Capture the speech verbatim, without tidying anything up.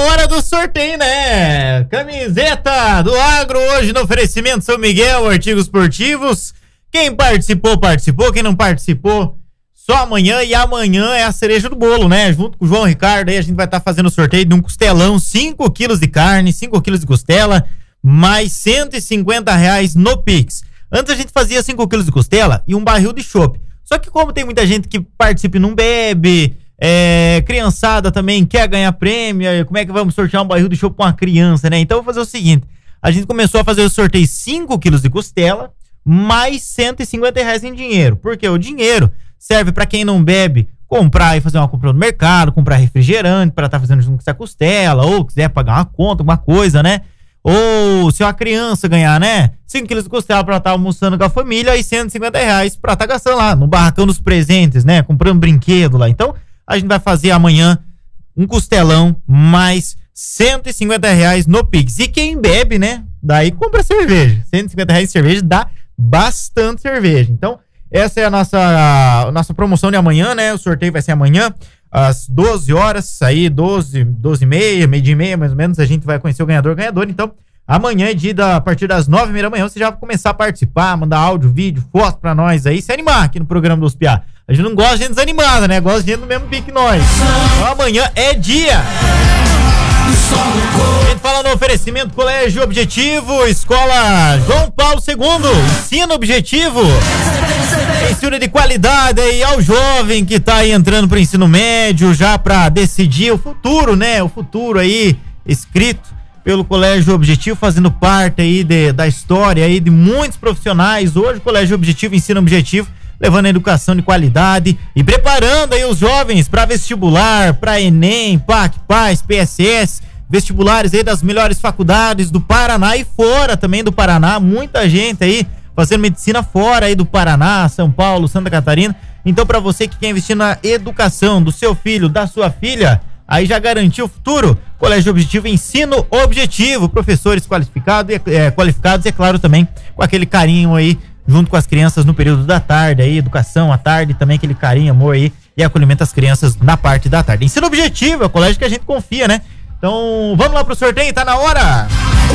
hora do sorteio, né? Camiseta do Agro hoje no oferecimento São Miguel, artigos esportivos. Quem participou, participou. Quem não participou, só amanhã. E amanhã é a cereja do bolo, né? Junto com o João Ricardo aí a gente vai estar tá fazendo o sorteio de um costelão, cinco quilos de carne, cinco quilos de costela, mais cento e cinquenta reais no Pix. Antes a gente fazia cinco quilos de costela e um barril de chopp. Só que como tem muita gente que participa e não bebe, é, criançada também quer ganhar prêmio, como é que vamos sortear um barril de chopp com uma criança, né? Então eu vou fazer o seguinte, a gente começou a fazer o sorteio cinco quilos de costela, mais cento e cinquenta reais em dinheiro. Porque o dinheiro serve para quem não bebe comprar e fazer uma compra no mercado, comprar refrigerante para estar tá fazendo junto com essa costela, ou quiser pagar uma conta, alguma coisa, né? Ou se uma criança ganhar, né? cinco quilos de costela pra estar tá almoçando com a família e cento e cinquenta reais pra estar tá gastando lá no barracão dos presentes, né? Comprando brinquedo lá. Então, a gente vai fazer amanhã um costelão mais cento e cinquenta reais no Pix. E quem bebe, né? Daí compra cerveja. cento e cinquenta reais de cerveja dá bastante cerveja. Então, essa é a nossa, a nossa promoção de amanhã, né? O sorteio vai ser amanhã às doze horas, aí doze, doze e meia, meio-dia e meia, mais ou menos, a gente vai conhecer o ganhador, ganhador. Então, amanhã é dia da, a partir das nove e meia da manhã, você já vai começar a participar, mandar áudio, vídeo, foto pra nós aí, se animar aqui no programa dos Piá. A gente não gosta de gente desanimada, né? Gosta de gente do mesmo pique que nós. Então, amanhã é dia. A gente fala no oferecimento Colégio Objetivo, Escola João Paulo segundo, ensino objetivo, ensino de qualidade aí ao jovem que tá aí entrando pro ensino médio já pra decidir o futuro, né? O futuro aí escrito pelo Colégio Objetivo, fazendo parte aí de, da história aí de muitos profissionais. Hoje o Colégio Objetivo, ensino objetivo, levando a educação de qualidade e preparando aí os jovens para vestibular, para Enem, P A C, P A S, P S S, vestibulares aí das melhores faculdades do Paraná e fora também do Paraná, muita gente aí fazendo medicina fora aí do Paraná, São Paulo, Santa Catarina. Então, para você que quer investir na educação do seu filho, da sua filha, aí já garantiu o futuro. Colégio Objetivo, ensino objetivo, professores qualificados, é, qualificados e é claro também com aquele carinho aí junto com as crianças no período da tarde aí, educação à tarde, também aquele carinho, amor aí e acolhimento às crianças na parte da tarde. Ensino Objetivo é o colégio que a gente confia, né? Então, vamos lá pro sorteio, tá na hora?